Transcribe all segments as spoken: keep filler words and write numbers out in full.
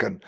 Nacken.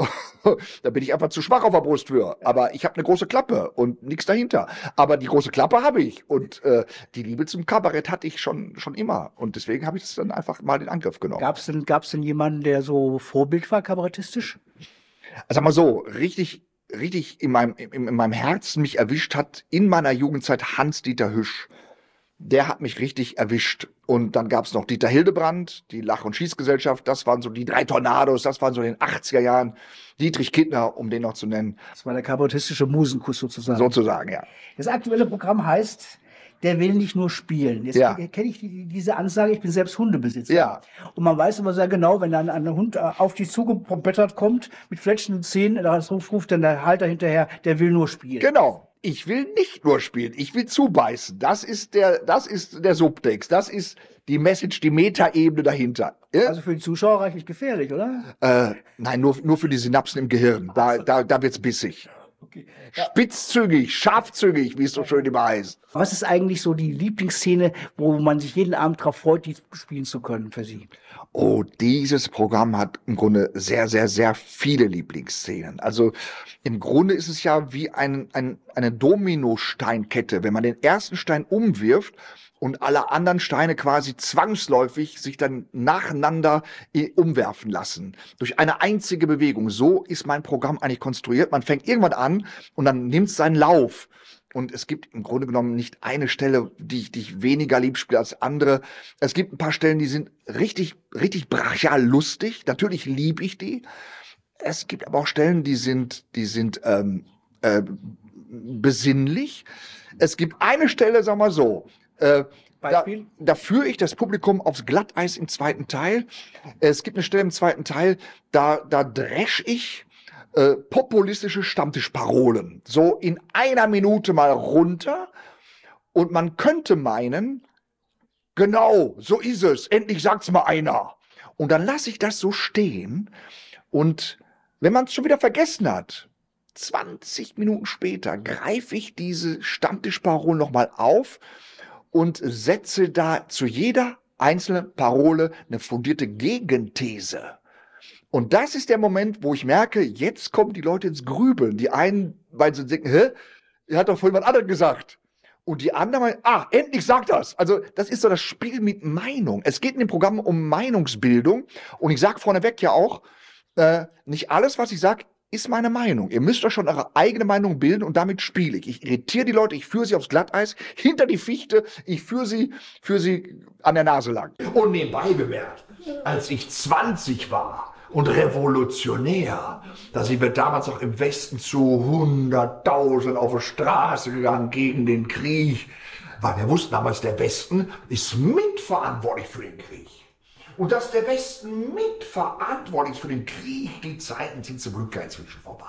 Da bin ich einfach zu schwach auf der Brust für. Aber ich habe eine große Klappe und nichts dahinter. Aber die große Klappe habe ich. Und äh, die Liebe zum Kabarett hatte ich schon, schon immer. Und deswegen habe ich es dann einfach mal in Angriff genommen. Gab es denn, gab's denn jemanden, der so Vorbild war, kabarettistisch? Also sag mal so, richtig, richtig in meinem, in, in meinem Herzen mich erwischt hat in meiner Jugendzeit Hans-Dieter Hüsch. Der hat mich richtig erwischt. Und dann gab's noch Dieter Hildebrand, die Lach- und Schießgesellschaft. Das waren so die drei Tornados. Das waren so in den achtziger Jahren. Dietrich Kittner, um den noch zu nennen. Das war der kabarettistische Musenkuss sozusagen. Sozusagen, ja. Das aktuelle Programm heißt, der will nicht nur spielen. Jetzt Ja. kenne ich die, diese Ansage, ich bin selbst Hundebesitzer. Ja. Und man weiß immer sehr genau, wenn dann ein Hund auf dich zugepoppert kommt, mit fletschenden Zähnen, da ruft dann der Halter hinterher, der will nur spielen. Genau. Ich will nicht nur spielen, ich will zubeißen. Das ist der, das ist der Subtext. Das ist die Message, die Metaebene dahinter. Ja? Also für die Zuschauer reichlich gefährlich, oder? Äh, nein, nur, nur für die Synapsen im Gehirn. Da, da, da wird's bissig. Okay. Spitzzügig, scharfzügig, wie es so schön immer heißt. Was ist eigentlich so die Lieblingsszene, wo man sich jeden Abend darauf freut, die spielen zu können für Sie? Oh, dieses Programm hat im Grunde sehr, sehr, sehr viele Lieblingsszenen. Also im Grunde ist es ja wie ein, ein, eine Dominosteinkette. Wenn man den ersten Stein umwirft und alle anderen Steine quasi zwangsläufig sich dann nacheinander umwerfen lassen. Durch eine einzige Bewegung. So ist mein Programm eigentlich konstruiert. Man fängt irgendwann an und dann nimmt es seinen Lauf. Und es gibt im Grunde genommen nicht eine Stelle, die ich, die ich weniger lieb spiele als andere. Es gibt ein paar Stellen, die sind richtig, richtig brachial lustig. Natürlich liebe ich die. Es gibt aber auch Stellen, die sind, die sind ähm, äh, besinnlich. Es gibt eine Stelle, sagen wir so, äh, da, da führe ich das Publikum aufs Glatteis im zweiten Teil. Es gibt eine Stelle im zweiten Teil, da, da dresch ich Äh, populistische Stammtischparolen so in einer Minute mal runter und man könnte meinen, genau, so ist es, endlich sagt's mal einer. Und dann lasse ich das so stehen und wenn man es schon wieder vergessen hat, zwanzig Minuten später greife ich diese Stammtischparolen nochmal auf und setze da zu jeder einzelnen Parole eine fundierte Gegenthese. Und das ist der Moment, wo ich merke, jetzt kommen die Leute ins Grübeln. Die einen, weil sie denken, hä, er hat doch vorhin was anderes gesagt. Und die anderen meinen, ah, endlich sagt das. Also das ist so das Spiel mit Meinung. Es geht in dem Programm um Meinungsbildung. Und ich sage vorneweg ja auch, äh, nicht alles, was ich sage, ist meine Meinung. Ihr müsst euch schon eure eigene Meinung bilden und damit spiele ich. Ich irritiere die Leute, ich führe sie aufs Glatteis, hinter die Fichte, ich führe sie, führe sie an der Nase lang. Und nebenbei bemerkt, als ich zwanzig war, und revolutionär. Da sind wir damals auch im Westen zu hunderttausend auf die Straße gegangen gegen den Krieg. Weil wir wussten damals, der Westen ist mitverantwortlich für den Krieg. Und dass der Westen mitverantwortlich ist für den Krieg, die Zeiten sind zum Glück inzwischen vorbei.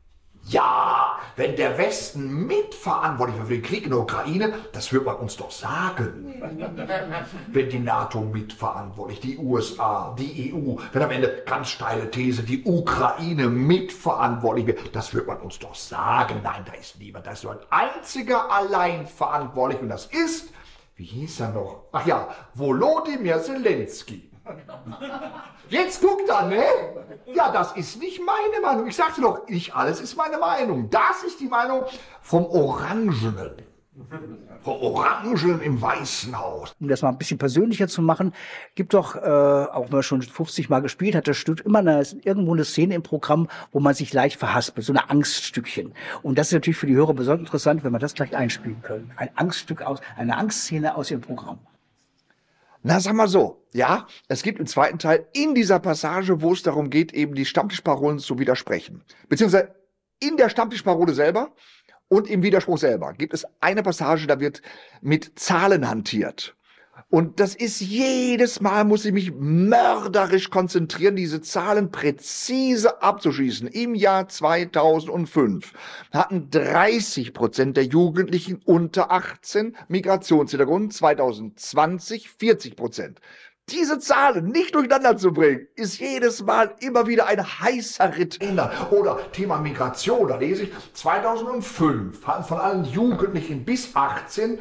Ja, wenn der Westen mitverantwortlich war für den Krieg in der Ukraine, das wird man uns doch sagen. Wenn die NATO mitverantwortlich, die U S A, die E U, wenn am Ende, ganz steile These, die Ukraine mitverantwortlich wird, das wird man uns doch sagen. Nein, da ist niemand, da ist nur ein einziger allein verantwortlich und das ist, wie hieß er noch? Ach ja, Volodymyr Zelensky. Jetzt guckt er, ne? Ja, das ist nicht meine Meinung. Ich sagte doch, nicht alles ist meine Meinung. Das ist die Meinung vom Orangenen. Vom Orangenen im Weißen Haus. Um das mal ein bisschen persönlicher zu machen, gibt doch, äh, auch wenn man schon fünfzig Mal gespielt hat, das Stück immer eine, irgendwo eine Szene im Programm, wo man sich leicht verhaspelt, so eine Angststückchen. Und das ist natürlich für die Hörer besonders interessant, wenn wir das gleich einspielen können. Ein Angststück aus, eine Angstszene aus ihrem Programm. Na, sag mal so, ja, es gibt im zweiten Teil in dieser Passage, wo es darum geht, eben die Stammtischparolen zu widersprechen. Beziehungsweise in der Stammtischparole selber und im Widerspruch selber gibt es eine Passage, da wird mit Zahlen hantiert. Und das ist jedes Mal, muss ich mich mörderisch konzentrieren, diese Zahlen präzise abzuschießen. Im Jahr zweitausendfünf hatten dreißig Prozent der Jugendlichen unter achtzehn Migrationshintergrund, zweitausendzwanzig vierzig Prozent. Diese Zahlen nicht durcheinander zu bringen, ist jedes Mal immer wieder ein heißer Ritt. Oder Thema Migration, da lese ich, zweitausendfünf hatten von allen Jugendlichen bis achtzehn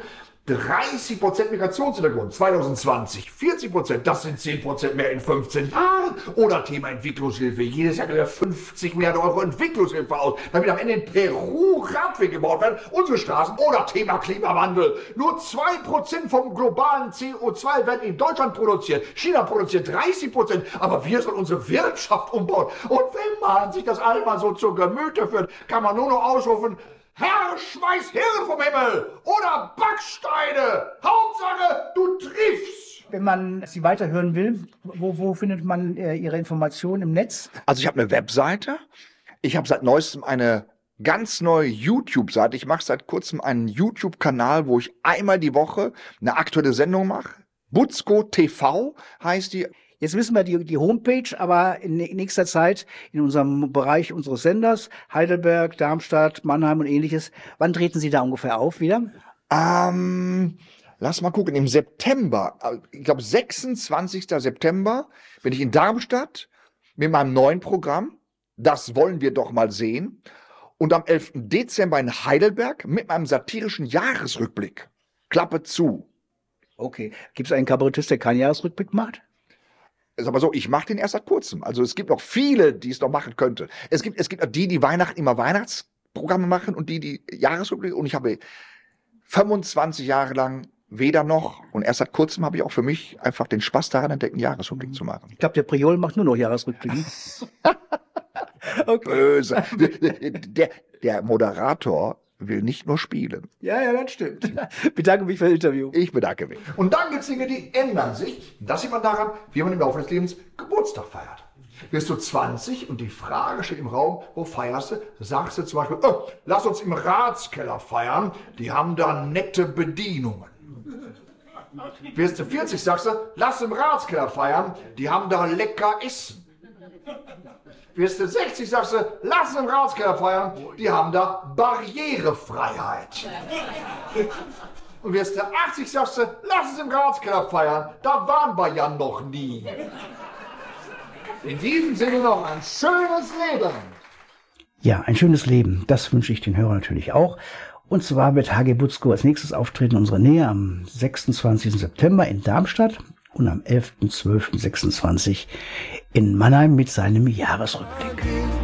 dreißig Prozent Migrationshintergrund zweitausendzwanzig, vierzig Prozent, das sind zehn Prozent mehr in fünfzehn Jahren. Oder Thema Entwicklungshilfe, jedes Jahr gibt er fünfzig Milliarden Euro Entwicklungshilfe aus, damit am Ende in Peru Radwege gebaut werden, unsere Straßen. Oder Thema Klimawandel, nur zwei Prozent vom globalen C O zwei werden in Deutschland produziert, China produziert dreißig Prozent, aber wir sollen unsere Wirtschaft umbauen. Und wenn man sich das einmal so zu Gemüte führt, kann man nur noch ausrufen, Herr, schmeiß Hirn vom Himmel oder Backsteine. Hauptsache, du triffst. Wenn man Sie weiterhören will, wo, wo findet man äh, Ihre Informationen im Netz? Also ich habe eine Webseite. Ich habe seit neuestem eine ganz neue YouTube-Seite. Ich mache seit kurzem einen YouTube-Kanal, wo ich einmal die Woche eine aktuelle Sendung mache. Butzko T V heißt die. Jetzt wissen wir die, die Homepage, aber in nächster Zeit in unserem Bereich unseres Senders, Heidelberg, Darmstadt, Mannheim und ähnliches, wann treten Sie da ungefähr auf wieder? Ähm, lass mal gucken, im September, ich glaube sechsundzwanzigsten September bin ich in Darmstadt mit meinem neuen Programm. Das wollen wir doch mal sehen. Und am elften Dezember in Heidelberg mit meinem satirischen Jahresrückblick. Klappe zu. Okay. Gibt es einen Kabarettist, der keinen Jahresrückblick macht? Ist aber so, ich mache den erst seit kurzem. Also es gibt noch viele, die es noch machen könnte. Es gibt, es gibt auch die, die Weihnachten immer Weihnachtsprogramme machen und die, die Jahresrückblicke. Und ich habe fünfundzwanzig Jahre lang weder noch und erst seit kurzem habe ich auch für mich einfach den Spaß daran entdeckt, einen Jahresrückblick zu machen. Ich glaube, der Priol macht nur noch Jahresrückblicke. Okay. Böse. Der, der Moderator will nicht nur spielen. Ja, ja, das stimmt. Ich bedanke mich für das Interview. Ich bedanke mich. Und dann gibt es Dinge, die ändern sich. Das sieht man daran, wie man im Laufe des Lebens Geburtstag feiert. Wirst du zwanzig und die Frage steht im Raum, wo feierst du? Sagst du zum Beispiel, oh, lass uns im Ratskeller feiern, die haben da nette Bedienungen. Wirst du vierzig, sagst du, lass im Ratskeller feiern, die haben da lecker Essen. Wirst du sechzig, sagst du, lass im Ratskeller feiern, die haben da Barrierefreiheit. Und wirst du achtzig, sagst du, lass es im Ratskeller feiern, da waren wir ja noch nie. In diesem Sinne noch ein schönes Leben. Ja, ein schönes Leben, das wünsche ich den Hörern natürlich auch. Und zwar wird H G Butzko als nächstes auftreten in unserer Nähe am sechsundzwanzigsten September in Darmstadt und am elften zwölften sechsundzwanzig in Mannheim mit seinem Jahresrückblick.